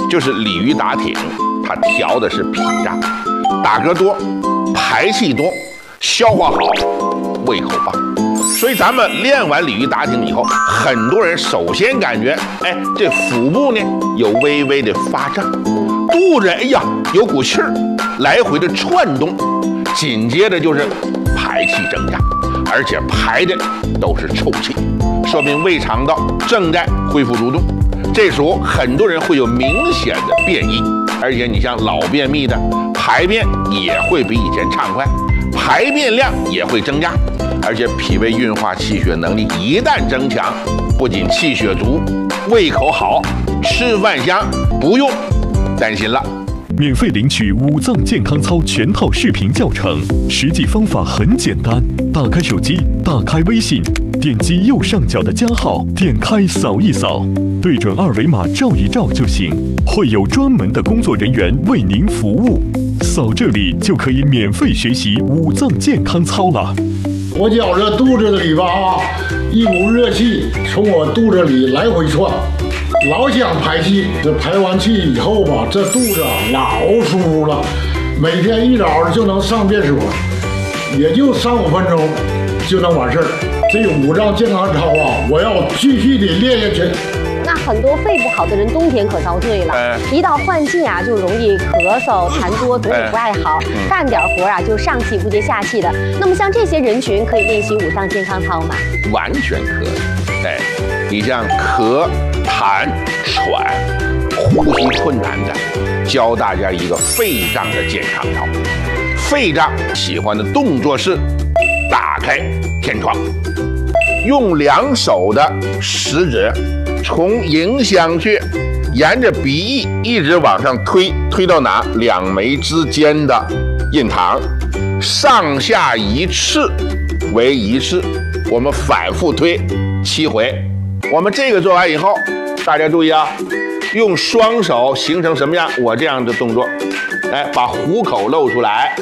就是鲤鱼打挺，它调的是脾脏，打嗝多，排气多，消化好，胃口棒。所以咱们练完鲤鱼打挺以后，很多人首先感觉，这腹部呢有微微的发胀，肚子有股气儿来回的窜动，紧接着就是排气增加，而且排的都是臭气，说明胃肠道正在恢复蠕动。这时候很多人会有明显的便意，而且你像老便秘的，排便也会比以前畅快，排便量也会增加，而且脾胃运化气血能力一旦增强，不仅气血足，胃口好，吃饭香，不用担心了。 免费领取五脏健康操全套视频教程，实际方法很简单，打开手机，打开微信，点击右上角的加号，点开扫一扫，对准二维码照一照就行，会有专门的工作人员为您服务。扫这里就可以免费学习五脏健康操了。 我觉着肚子里吧一股热气从我肚子里来回窜，老想排气。这排完气以后吧，这肚子老舒服了。每天一早就能上便所，也就3-5分钟就能完事儿。这个五脏健康操我要继续的练下去。 那很多肺不好的人冬天可遭罪了，一到换季就容易咳嗽、痰多，总也不爱好，干点活就上气不接下气的。那么像这些人群可以练习五脏健康操吗？ 完全可以。你像咳、痰、喘、呼吸困难的，教大家一个肺脏的健康操。肺脏喜欢的动作是打开天窗，用2手的食指从迎香穴沿着鼻翼一直往上推到哪？2眉之间的印堂，上下1次为1次，我们反复推7回。我们这个做完以后，大家注意用双手形成什么样？我这样的动作，把虎口露出来，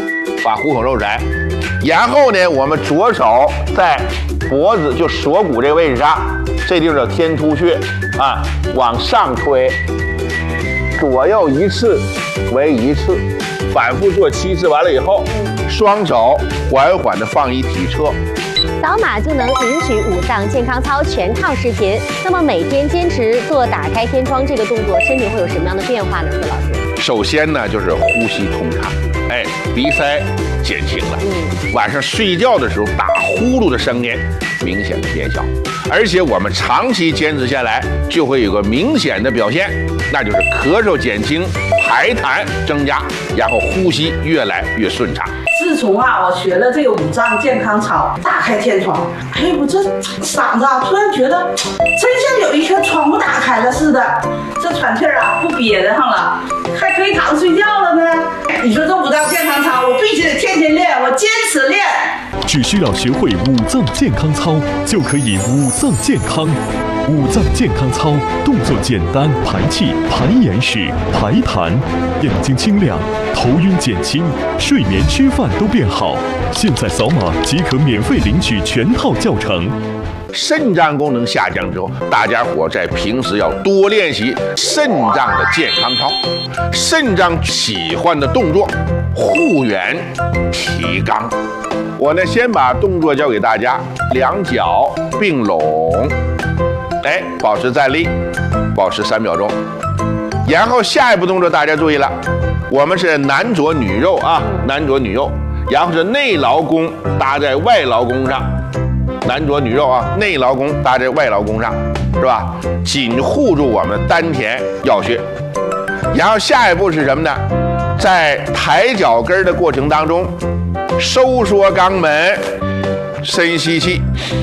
然后呢，我们左手在脖子就锁骨这个位置上，这地方叫天突穴往上推，左右1次为1次，反复做7次。完了以后，双手缓缓的放一体侧， 扫码就能领取五脏健康操全套视频。那么每天坚持做打开天窗这个动作，身体会有什么样的变化呢？何老师？ 首先呢，就是呼吸通畅，鼻塞减轻了。晚上睡觉的时候打呼噜的声音明显的减小，而且我们长期坚持下来，就会有个明显的表现，那就是咳嗽减轻，排痰增加，然后呼吸越来越顺畅。 自从我学了这个五脏健康操，打开天窗，我这嗓子突然觉得真像有一颗窗户打开了似的，这喘气不憋得上了，还可以躺睡觉了呢。你说这五脏健康操，我必须得天天练，我坚持练。 只需要学会五脏健康操，就可以五脏健康。五脏健康操动作简单，排气、排眼屎、排痰，眼睛清亮，头晕减轻，睡眠吃饭都变好。现在扫码即可免费领取全套教程。 肾脏功能下降之后，大家伙在平时要多练习肾脏的健康操。肾脏喜欢的动作，护元提肛。我呢先把动作教给大家，2脚并拢，保持站立，保持3秒钟。然后下一步动作大家注意了，我们是男左女右男左女右，然后是内劳宫搭在外劳宫上，男左女右内劳宫搭在外劳宫上，是吧？紧护住我们丹田要穴。然后下一步是什么呢？在抬脚跟的过程当中，收缩肛门，深吸气，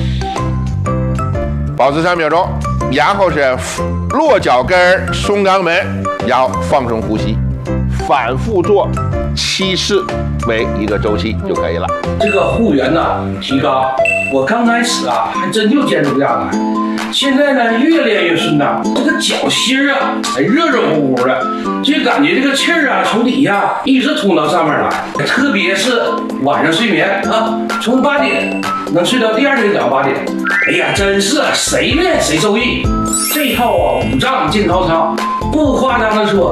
保持3秒钟，然后是落脚跟，松肛门，然后放松呼吸，反复做7次为一个周期就可以了。 这个护元提肛，我刚开始还真就坚持不下来，现在呢越练越顺畅，这个脚心热热乎乎的，就感觉这个气儿从底下一直通到上面来，特别是晚上睡眠从8点能睡到第2天早上8点，真是谁练谁受益。这套五脏健康操，不夸张的说，